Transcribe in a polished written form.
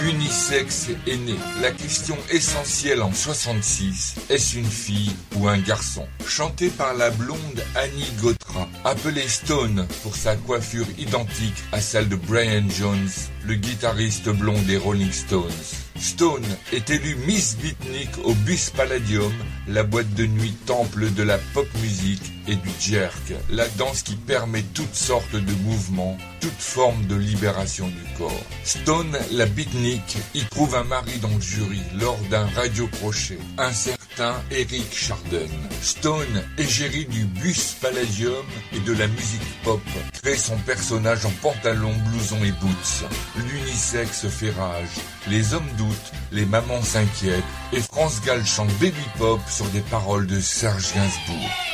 L'unisexe est né. La question essentielle en 66, est-ce une fille ou un garçon? Chanté par la blonde Annie Gautra, appelée Stone pour sa coiffure identique à celle de Brian Jones, le guitariste blond des Rolling Stones. Stone est élue Miss Beatnik au Bus Palladium, la boîte de nuit temple de la pop musique et du jerk, la danse qui permet toutes sortes de mouvements, toute forme de libération du corps. Stone, la Beatnik, y trouve un mari dans le jury lors d'un radio-crochet, un certain Eric Chardin. Stone, égérie du Bus Palladium et de la musique pop, crée son personnage en pantalon, blouson et boots. L'unisexe fait rage. Les hommes doutent, les mamans s'inquiètent et France Gall chante Baby Pop sur des paroles de Serge Gainsbourg.